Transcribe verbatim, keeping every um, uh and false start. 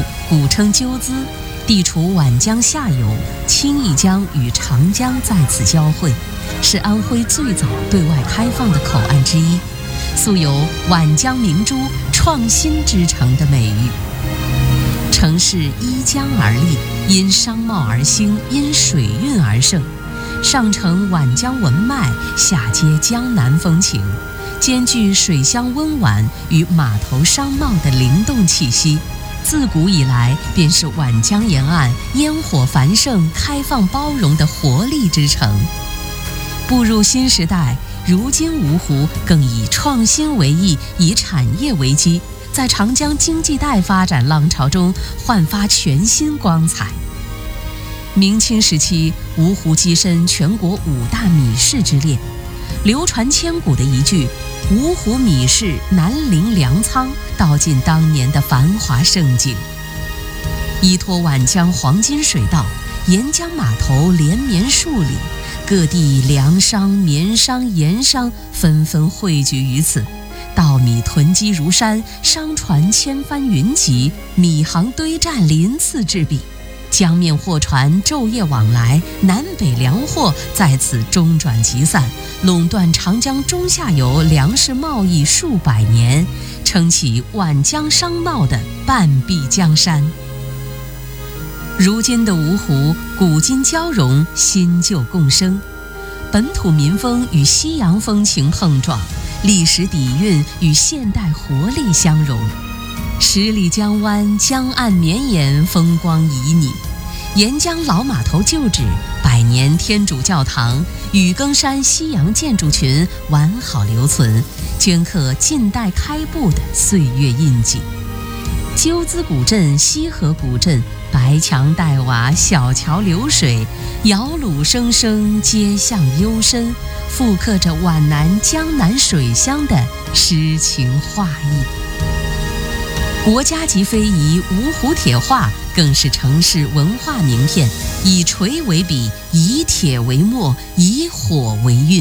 古称鸠兹，地处皖江下游，青义江与长江在此交汇，是安徽最早对外开放的口岸之一，素有皖江明珠、创新之城的美誉。城市依江而立，因商贸而兴，因水运而盛，上承皖江文脉，下接江南风情，兼具水乡温婉与码头商贸的灵动气息。自古以来便是皖江沿岸烟火繁盛、开放包容的活力之城。步入新时代，如今芜湖更以创新为意，以产业为基，在长江经济带发展浪潮中焕发全新光彩。明清时期，芜湖跻身全国五大米市之列，流传千古的一句“芜湖米市南临粮仓”，道尽当年的繁华盛景。依托皖江黄金水道，沿江码头连绵数里，各地粮商、棉商、盐商纷纷汇聚于此，稻米囤积如山，商船千帆云集，米行堆栈鳞次栉比，江面货船昼夜往来，南北粮货在此中转集散，垄断长江中下游粮食贸易数百年，撑起皖江商贸的半壁江山。如今的芜湖，古今交融，新旧共生，本土民风与西洋风情碰撞，历史底蕴与现代活力相融。十里江湾，江岸绵延，风光旖旎；沿江老码头旧址，百年天主教堂，雨更山西洋建筑群完好留存，镌刻近代开埠的岁月印记。鸠兹古镇、西河古镇，白墙黛瓦，小桥流水，摇橹声声，街巷幽深，复刻着皖南江南水乡的诗情画意。国家级非遗芜湖铁画更是城市文化名片，以锤为笔，以铁为墨，以火为韵。